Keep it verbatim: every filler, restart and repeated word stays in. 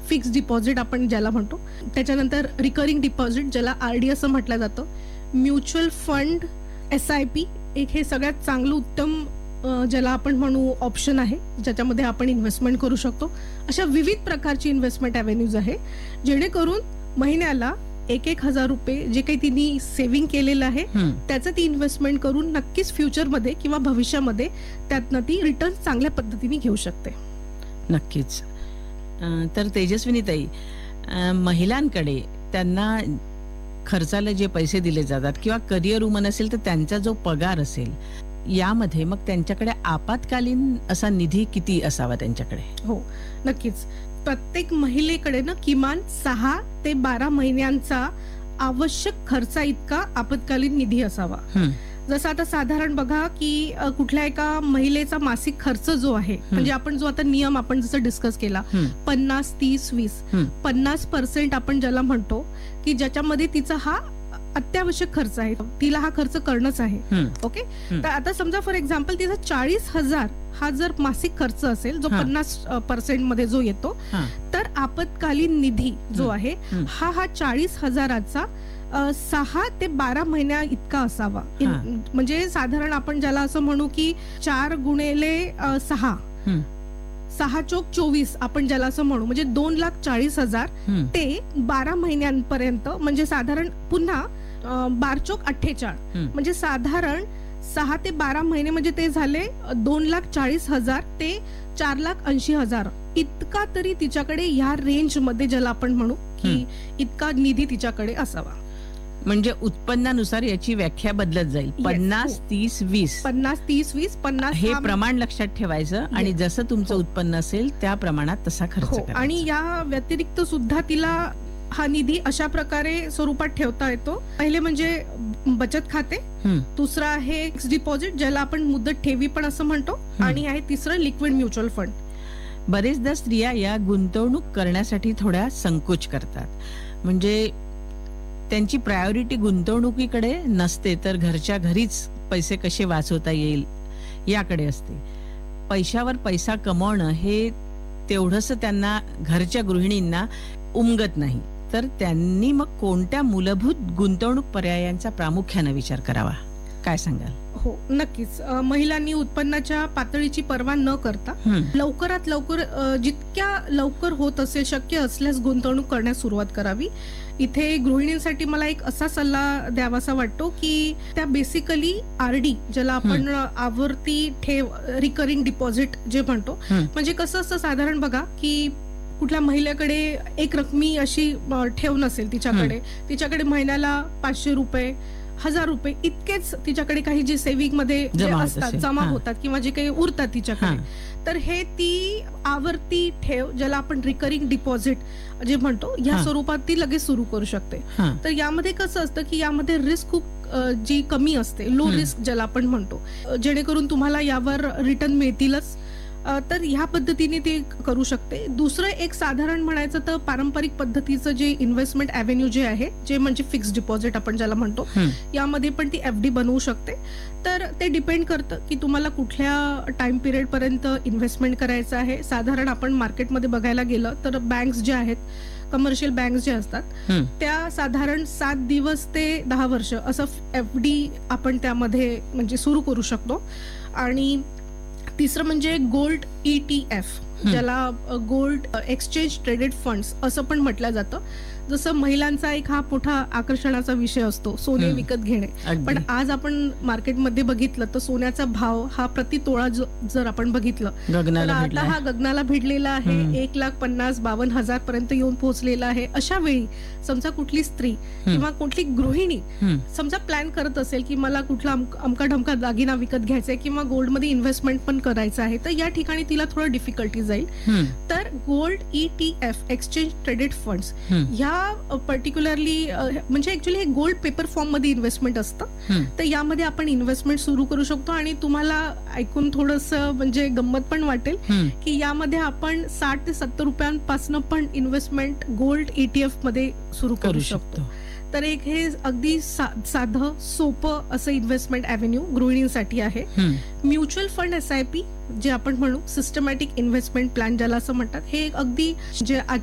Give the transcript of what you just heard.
Fix deposit आपण ज्याला म्हणतो, त्याच्यानंतर रिकरिंग डिपॉझिट ज्याला आरडी असं म्हटलं जातं, mutual fund, S I P एक हे सगळ्यात चांगलं उत्तम ज्याला आपण म्हणू ऑप्शन आहे, ज्याच्यामध्ये आपण इन्व्हेस्टमेंट करू शकतो. अशा विविध प्रकारची इन्व्हेस्टमेंट ॲव्हेन्यूज आहे, जेणेकरून महिन्याला एक एक हजार रुपये जे काही तिने सेव्हिंग केलेलं आहे त्याचं ती इन्व्हेस्टमेंट करून नक्कीच फ्युचरमध्ये किंवा भविष्यामध्ये त्यातनं ती रिटर्न चांगल्या पद्धतीने घेऊ शकते. नक्कीच. तर तेजस्विनी ताई, महिलांकडे त्यांना खर्चाला जे पैसे दिले जातात किंवा करिअर वुमन असेल तर त्यांचा जो पगार असेल, यामध्ये मग त्यांच्याकडे आपत्कालीन असा निधी किती असावा त्यांच्याकडे? हो, नक्कीच. प्रत्येक महिलेकडे ना किमान सहा ते बारा महिन्यांचा आवश्यक खर्चा इतका आपत्कालीन निधी असावा. जसं आता साधारण बघा की कुठल्या एका महिलेचा मासिक खर्च जो आहे, म्हणजे आपण जो आता नियम आपण जसं डिस्कस केला, पन्नास तीस वीस पन्नास पर्सेंट आपण ज्याला म्हणतो की ज्याच्यामध्ये तिचा हा अत्यावश्यक खर्च आहे, तिला हा खर्च करणंच आहे. ओके, तर आता समजा फॉर एक्झाम्पल तिचा चाळीस हजार हा जर मासिक खर्च असेल जो पन्नास पर्सेंट मध्ये जो येतो, तर आपत्कालीन निधी जो आहे हा हा चाळीस हजाराचा सहा ते बारा महिन्या इतका असावा. म्हणजे साधारण आपण ज्याला असं म्हणू की चार गुणिले सहा सहा चोक चोवीस आपण ज्याला असं म्हणू, म्हणजे दोन लाख चाळीस हजार ते बारा महिन्यांपर्यंत, म्हणजे साधारण पुन्हा बार चोक अठ्ठेचाळ, म्हणजे साधारण सहा ते बारा महिने म्हणजे ते झाले दोन लाख चाळीस हजार ते चार लाख ऐंशी हजार इतका तरी तिच्याकडे या रेंज मध्ये ज्याला आपण म्हणू की इतका निधी तिच्याकडे असावा. म्हणजे उत्पन्नानुसार याची व्याख्या बदलत जाईल. पन्नास तीस वीस पन्नास तीस वीस पन्नास हे प्रमाण लक्षात ठेवायचं आणि जसं तुमचं उत्पन्न असेल त्या प्रमाणात तसा खर्च करायचा. आणि या व्यतिरिक्त सुद्धा तिला हा निधी अशा प्रकारे स्वरूपात ठेवता येतो. पहिले म्हणजे बचत खाते, दुसरं आहे फिक्स डिपॉझिट ज्याला आपण मुदत ठेवी पण असं म्हणतो, आणि आहे तिसरं लिक्विड म्युच्युअल फंड. बरेचदा स्त्रिया या गुंतवणूक करण्यासाठी थोड्या संकोच करतात, म्हणजे त्यांची प्रायोरिटी गुंतवणुकीकडे नसते तर घरच्या घरीच पैसे कसे वाचवता येईल याकडे असते. पैशावर पैसा कमवणं हे तेवढंसं त्यांना घरच्या गृहिणींना उमगत नाही, तर त्यांनी मग कोणत्या मूलभूत गुंतवणूक पर्यायांचा प्रामुख्याने विचार करावा, काय सांगाल? हो, नक्कीच. महिलांनी उत्पन्नाच्या पातळीची पर्वा न करता लवकरात लवकर जितक्या लवकर होत असेल शक्य असल्यास गुंतवणूक करण्यास सुरुवात करावी. इथे गृहिणींसाठी मला एक असा सल्ला द्यावासा वाटतो की त्या बेसिकली आरडी ज्याला आपण आवर्ती ठेव, रिकरिंग डिपॉझिट जे म्हणतो, म्हणजे कसं असतं साधारण बघा की कुठल्या महिलेकडे एक रकमी अशी ठेव नसेल तिच्याकडे, तिच्याकडे महिन्याला पाचशे रुपये हजार रुपये इतकेच तिच्याकडे काही जे सेव्हिंग मध्ये असतात, जमा होतात किंवा जे काही उरतात तिच्याकडे, तर हे ती आवर्ती ठेव ज्याला आपण रिकरिंग डिपॉझिट जे म्हणतो या स्वरूपात ती लगेच सुरू करू शकते. तर यामध्ये कसं असतं की यामध्ये रिस्क खूप जी कमी असते, लो रिस्क ज्याला आपण म्हणतो, जेणेकरून तुम्हाला यावर रिटर्न मिळतीलच. तर ह्या पद्धतीने ते करू शकते. दुसरं एक साधारण म्हणायचं तर पारंपरिक पद्धतीचं जे इन्व्हेस्टमेंट ॲव्हेन्यू जे आहे, जे म्हणजे फिक्स डिपॉझिट आपण ज्याला म्हणतो, यामध्ये पण ती एफडी बनवू शकते. तर ते डिपेंड करतं की तुम्हाला कुठल्या टाइम पिरियड पर्यंत इन्व्हेस्टमेंट करायचं आहे. साधारण आपण मार्केटमध्ये बघायला गेलं तर बँक्स ज्या आहेत, कमर्शियल बँक्स ज्या असतात, त्या साधारण सात दिवस ते दहा वर्ष असं एफडी आपण त्यामध्ये म्हणजे सुरू करू शकतो. आणि तिसरं म्हणजे गोल्ड ईटीएफ ज्याला गोल्ड एक्सचेंज ट्रेडेड फंड्स असं पण म्हटलं जातं. जसं महिलांचा एक हा मोठा आकर्षणाचा विषय असतो सोने विकत घेणे, पण आज आपण मार्केटमध्ये बघितलं तर सोन्याचा भाव हा प्रति तोळा जर आपण बघितलं तर आता हा गगनाला भिडलेला आहे, एक लाख पन्नास बावन्न हजार पर्यंत येऊन पोहोचलेला आहे. अशा वेळी समजा कुठली स्त्री किंवा कुठली गृहिणी समजा प्लॅन करत असेल की मला कुठला अमका ढमका दागिना विकत घ्यायचा आहे किंवा गोल्डमध्ये इन्व्हेस्टमेंट पण करायचं आहे, तर या ठिकाणी तिला थोडं डिफिकल्टी जाईल. तर gold ETF exchange traded funds ह्या पर्टिक्युलरली म्हणजे ऍक्च्युली हे गोल्ड पेपर फॉर्म मध्ये इन्व्हेस्टमेंट असतं, तर यामध्ये आपण इन्व्हेस्टमेंट सुरू करू शकतो. आणि तुम्हाला ऐकून थोडंसं म्हणजे गंमत पण वाटेल की यामध्ये आपण साठ ते सत्तर रुपयांपासून पण इन्व्हेस्टमेंट गोल्ड ईटीएफ मध्ये सुरू करू शकतो. तर एक हे अगदी साधं सोपं असं इन्व्हेस्टमेंट ॲव्हेन्यू गृहिणींसाठी आहे. Mutual fund S I P जे आपण म्हणू सिस्टमॅटिक इन्व्हेस्टमेंट प्लॅन ज्याला असं म्हणतात, हे अगदी जे